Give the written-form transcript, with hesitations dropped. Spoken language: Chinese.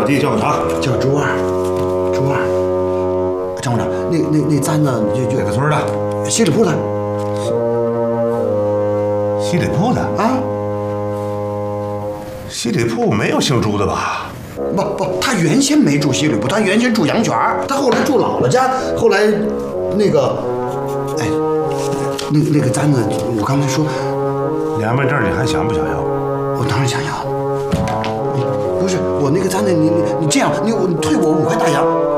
弟叫个啥？ 叫朱二。朱二。张部长，那簪子就哪个村的？ 西里铺的。 西里铺的啊？ 西里铺没有姓朱的吧？ 不，他原先没住西里铺，他原先住阳泉，他后来住姥姥家，后来那个，哎，那个簪子，我刚才说， 两万证你还想不想要？ 我当然想要。不是我那个簪子，你这样，你退我5块大洋。